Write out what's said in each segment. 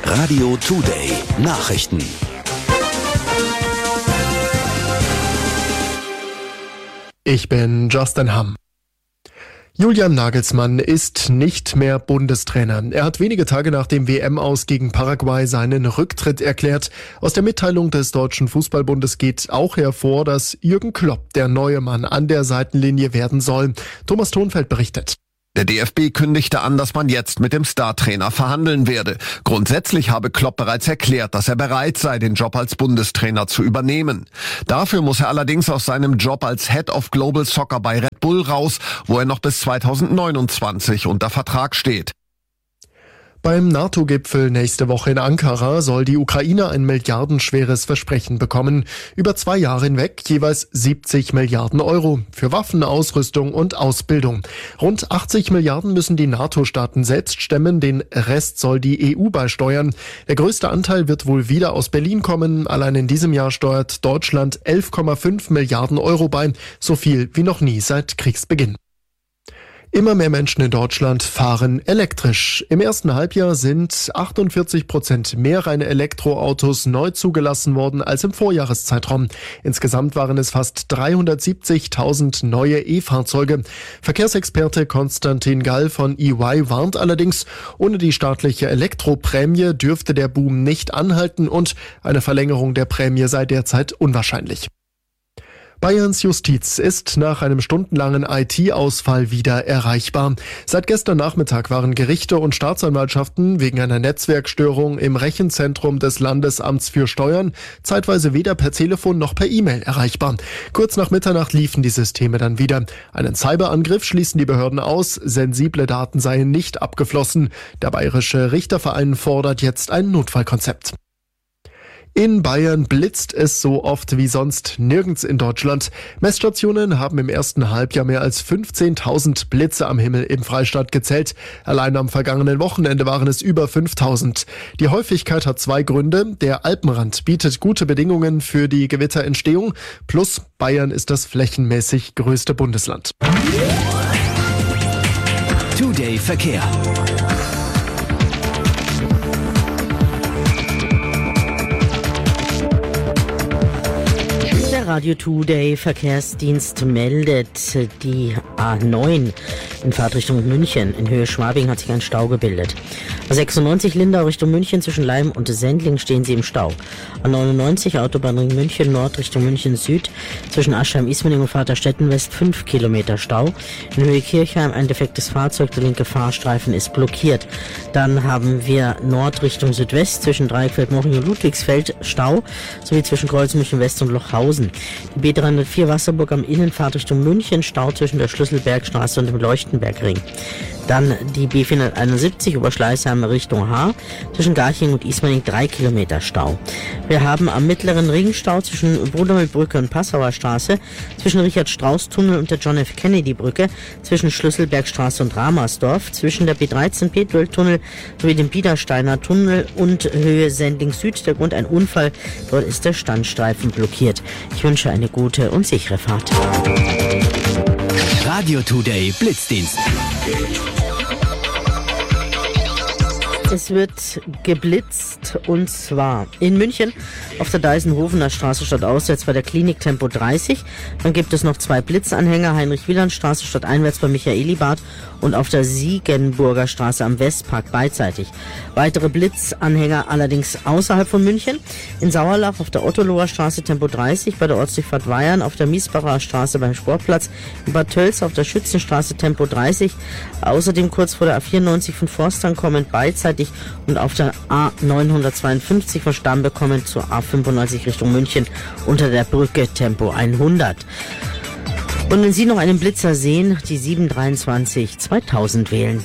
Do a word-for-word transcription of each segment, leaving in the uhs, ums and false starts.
Radio Today Nachrichten. Ich bin Justin Hamm. Julian Nagelsmann ist nicht mehr Bundestrainer. Er hat wenige Tage nach dem W M-Aus gegen Paraguay seinen Rücktritt erklärt. Aus der Mitteilung des Deutschen Fußballbundes geht auch hervor, dass Jürgen Klopp der neue Mann an der Seitenlinie werden soll. Thomas Thonfeld berichtet. Der D F B kündigte an, dass man jetzt mit dem Startrainer verhandeln werde. Grundsätzlich habe Klopp bereits erklärt, dass er bereit sei, den Job als Bundestrainer zu übernehmen. Dafür muss er allerdings aus seinem Job als Head of Global Soccer bei Red Bull raus, wo er noch bis zweitausendneunundzwanzig unter Vertrag steht. Beim NATO-Gipfel nächste Woche in Ankara soll die Ukraine ein milliardenschweres Versprechen bekommen. Über zwei Jahre hinweg jeweils siebzig Milliarden Euro für Waffen, Ausrüstung und Ausbildung. Rund achtzig Milliarden müssen die NATO-Staaten selbst stemmen, den Rest soll die E U beisteuern. Der größte Anteil wird wohl wieder aus Berlin kommen. Allein in diesem Jahr steuert Deutschland elf Komma fünf Milliarden Euro bei, so viel wie noch nie seit Kriegsbeginn. Immer mehr Menschen in Deutschland fahren elektrisch. Im ersten Halbjahr sind achtundvierzig Prozent mehr reine Elektroautos neu zugelassen worden als im Vorjahreszeitraum. Insgesamt waren es fast dreihundertsiebzigtausend neue E-Fahrzeuge. Verkehrsexperte Konstantin Gall von E Y warnt allerdings, ohne die staatliche Elektroprämie dürfte der Boom nicht anhalten und eine Verlängerung der Prämie sei derzeit unwahrscheinlich. Bayerns Justiz ist nach einem stundenlangen I T-Ausfall wieder erreichbar. Seit gestern Nachmittag waren Gerichte und Staatsanwaltschaften wegen einer Netzwerkstörung im Rechenzentrum des Landesamts für Steuern zeitweise weder per Telefon noch per E-Mail erreichbar. Kurz nach Mitternacht liefen die Systeme dann wieder. Einen Cyberangriff schließen die Behörden aus, sensible Daten seien nicht abgeflossen. Der Bayerische Richterverein fordert jetzt ein Notfallkonzept. In Bayern blitzt es so oft wie sonst nirgends in Deutschland. Messstationen haben im ersten Halbjahr mehr als fünfzehntausend Blitze am Himmel im Freistaat gezählt. Allein am vergangenen Wochenende waren es über fünftausend. Die Häufigkeit hat zwei Gründe. Der Alpenrand bietet gute Bedingungen für die Gewitterentstehung. Plus Bayern ist das flächenmäßig größte Bundesland. Today Verkehr. Radio Today Verkehrsdienst meldet die A neun in Fahrtrichtung München. In Höhe Schwabing hat sich ein Stau gebildet. A sechsundneunzig Lindau Richtung München zwischen Leim und Sendling stehen sie im Stau. A neunundneunzig Autobahnring München Nord Richtung München Süd zwischen Aschheim-Ismaning und Vaterstetten West fünf Kilometer Stau. In Höhe Kirchheim ein defektes Fahrzeug, der linke Fahrstreifen ist blockiert. Dann haben wir Nord Richtung Südwest zwischen Dreieckfeld-Moching und Ludwigsfeld Stau, sowie zwischen Kreuzmünchen West und Lochhausen. Die B dreihundertvier Wasserburg am Innenfahrt Richtung München, Stau zwischen der Schlüsselbergstraße und dem Leuchtenbergring. Dann die B vierhunderteinundsiebzig über Schleißheim Richtung Haar, zwischen Garching und Ismaning drei Kilometer Stau. Wir haben am mittleren Ring Stau zwischen Brudermühlbrücke und Passauer Straße, zwischen Richard-Strauß-Tunnel und der John F. Kennedy-Brücke, zwischen Schlüsselbergstraße und Ramersdorf, zwischen der B dreizehn Petuel-Tunnel sowie dem Biedersteiner Tunnel und Höhe Sendling Süd. Der Grund ein Unfall, dort ist der Standstreifen blockiert. Ich wünsche eine gute und sichere Fahrt. Radio Today Blitzdienst. Es wird geblitzt und zwar in München auf der Deisenhofener Straße stadtauswärts bei der Klinik Tempo dreißig. Dann gibt es noch zwei Blitzanhänger, Heinrich-Wieland-Straße stadteinwärts bei Michaelibad und auf der Siegenburger Straße am Westpark beidseitig. Weitere Blitzanhänger allerdings außerhalb von München. In Sauerlach auf der Ottoloher Straße Tempo dreißig, bei der Ortsdurchfahrt Weyern auf der Miesbacher Straße beim Sportplatz, in Bad Tölz auf der Schützenstraße Tempo dreißig. Außerdem kurz vor der A vierundneunzig von Forstern kommend beidseitig und auf der A neunhundertzweiundfünfzig von Starnberg kommend zur A fünfundneunzig Richtung München unter der Brücke Tempo hundert. Und wenn Sie noch einen Blitzer sehen, die sieben dreiundzwanzig zweitausend wählen.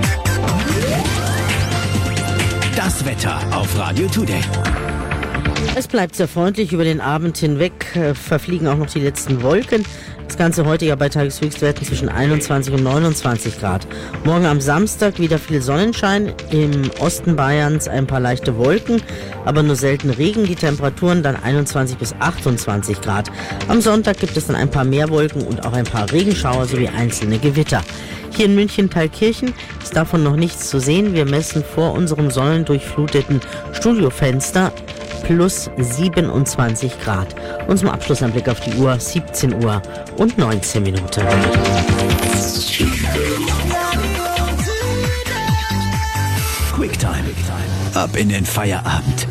Das Wetter auf Radio Today. Es bleibt sehr freundlich über den Abend hinweg, verfliegen auch noch die letzten Wolken. Es Das Ganze heute ja bei Tageshöchstwerten zwischen einundzwanzig und neunundzwanzig Grad. Morgen am Samstag wieder viel Sonnenschein, im Osten Bayerns ein paar leichte Wolken, aber nur selten Regen, die Temperaturen dann einundzwanzig bis achtundzwanzig Grad. Am Sonntag gibt es dann ein paar mehr Wolken und auch ein paar Regenschauer sowie einzelne Gewitter. Hier in München-Thalkirchen ist davon noch nichts zu sehen. Wir messen vor unserem sonnendurchfluteten Studiofenster plus siebenundzwanzig Grad. Und zum Abschluss ein Blick auf die Uhr, siebzehn Uhr und neunzehn Minuten. Quicktime. Ab in den Feierabend.